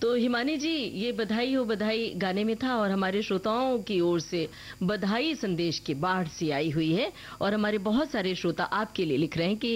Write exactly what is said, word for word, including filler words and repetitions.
तो हिमानी जी, ये बधाई हो बधाई गाने में था और हमारे श्रोताओं की ओर से बधाई संदेश की बाढ़ सी आई हुई है और हमारे बहुत सारे श्रोता आपके लिए लिख रहे हैं कि